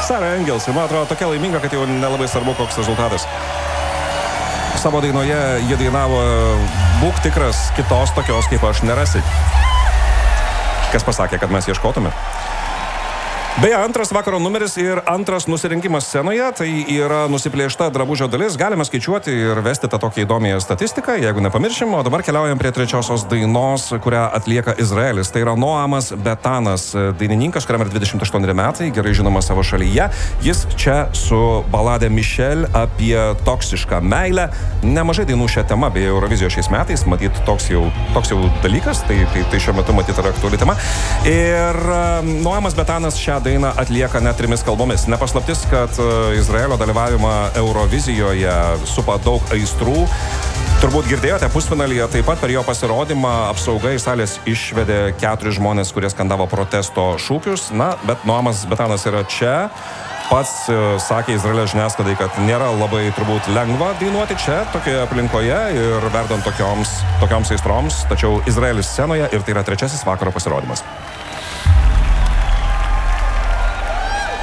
Sarah Engels. Ir man atrodo tokia laiminga, kad jau nelabai svarbu, koks rezultatas. Savo dainoje jie dainavo būk tikras, kitos tokios kaip aš nerasi. Kas pasakė, kad mes ieškotume? Beje, antras vakaro numeris ir antras nusirengimas scenoje, tai yra nusiplėšta drabužio dalis. Galime skaičiuoti ir vesti tą tokią įdomią statistiką, jeigu nepamiršim. O dabar keliaujam prie trečiosios dainos, kurią atlieka Izraelis. Tai yra Noamas Betanas, dainininkas, kuriam yra 28 metai, gerai žinoma savo šalyje. Jis čia su baladė Michelle apie toksišką meilę. Nemažai dainų šią temą, beje, Eurovizijos šiais metais, matyt, toks jau dalykas, tai šiuo metu matyt yra aktuali tema. Ir Noamas Betanas šią dainą atlieka net 3 kalbomis. Nepaslaptis, kad Izraelio dalyvavimą Eurovizijoje supa daug aistrų. Turbūt girdėjote pusfinalyje, taip pat per jo pasirodymą apsauga iš salės išvedė 4 žmonės, kurie skandavo protesto šūkius. Na, bet Noamas Betanas yra čia. Pats sakė Izraelio žiniasklaidai, kad nėra labai turbūt lengva dainuoti čia, tokioje aplinkoje ir verdant tokioms aistroms. Tačiau Izraelis scenoje ir tai yra trečiasis vakaro pasirodymas.